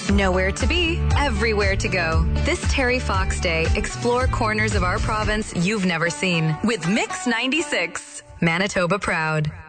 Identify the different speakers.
Speaker 1: Nowhere to be, everywhere to go. This Terry Fox Day, explore corners of our province you've never seen with Mix 96. Manitoba proud.